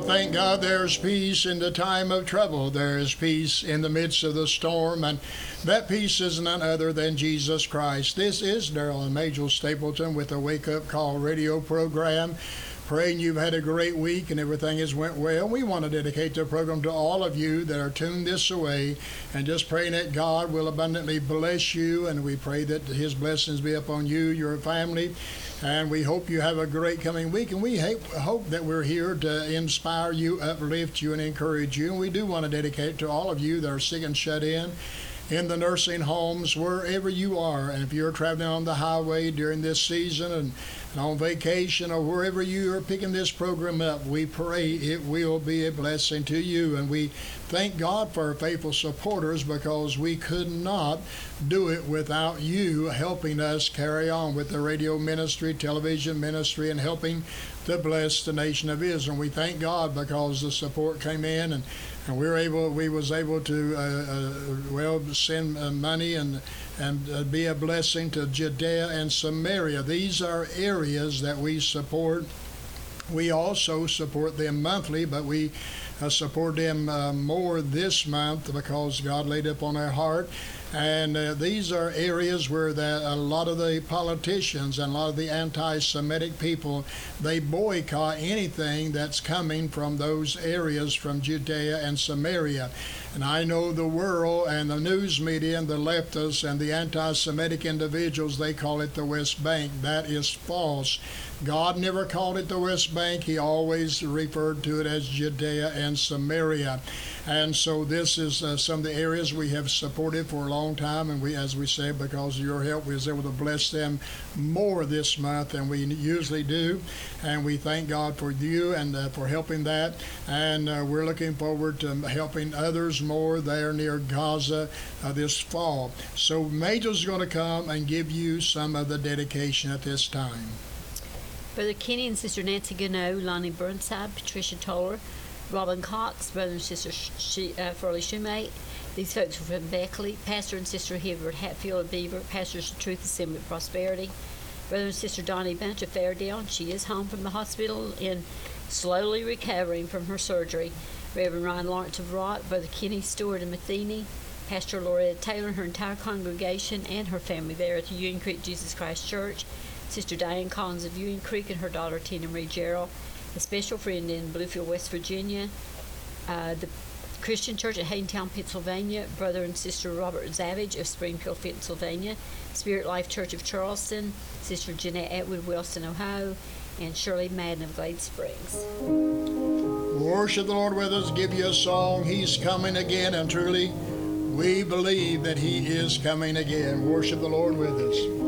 Thank God there's peace in the time of trouble. There is peace in the midst of the storm, and that peace is none other than Jesus Christ. This is Darrell and Majel Stapleton with the Wake Up Call radio program. Praying you've had a great week and everything has went well. We want to dedicate the program to all of you that are tuned this way, and just praying that God will abundantly bless you, and we pray that his blessings be upon you, your family, and we hope you have a great coming week, and we hope that we're here to inspire you, uplift you, and encourage you. And we do want to dedicate it to all of you that are sick and shut in the nursing homes, wherever you are. And if you're traveling on the highway during this season and on vacation or wherever you are picking this program up, we pray it will be a blessing to you. And we thank God for our faithful supporters, because we could not do it without you helping us carry on with the radio ministry, television ministry, and helping to bless the nation of Israel. We thank God because the support came in, and we was able to send money and be a blessing to Judea and Samaria. These are areas that we support. We also support them monthly, but we support them more this month because God laid it upon our heart. And these are areas where a lot of the politicians and a lot of the anti-Semitic people, they boycott anything that's coming from those areas, from Judea and Samaria. And I know the world and the news media and the leftists and the anti-Semitic individuals, they call it the West Bank. That is false. God never called it the West Bank. He always referred to it as Judea and Samaria. And so this is some of the areas we have supported for a long time, and we, as we said, because of your help, we was able to bless them more this month than we usually do. And we thank God for you and for helping that. And we're looking forward to helping others more there near Gaza this fall. So Majel's going to come and give you some of the dedication at this time. Brother Kenny and Sister Nancy Gano, Lonnie Burnside, Patricia Toller, Robin Cox, Brother and Sister Furley Shoemate. These folks were from Beckley. Pastor and Sister Hibbert Hatfield of Beaver, Pastors of Truth Assembly of Prosperity. Brother and Sister Donnie Bunch of Fairdale, and she is home from the hospital and slowly recovering from her surgery. Reverend Ryan Lawrence of Rock, Brother Kenny Stewart of Matheny, Pastor Loretta Taylor, her entire congregation, and her family there at the Ewing Creek Jesus Christ Church. Sister Diane Collins of Ewing Creek and her daughter Tina Marie Gerald, a special friend in Bluefield, West Virginia, the Christian Church at Haydentown, Pennsylvania, Brother and Sister Robert Zavage of Springfield, Pennsylvania, Spirit Life Church of Charleston, Sister Jeanette Atwood, Wilson, Ohio, and Shirley Madden of Glade Springs. Worship the Lord with us, give you a song. He's coming again, and truly we believe that he is coming again. Worship the Lord with us.